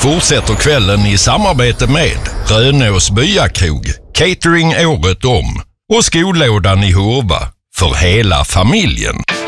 fortsätter kvällen i samarbete med Rönås Byakrog, catering året om och skolådan i Hurva för hela familjen.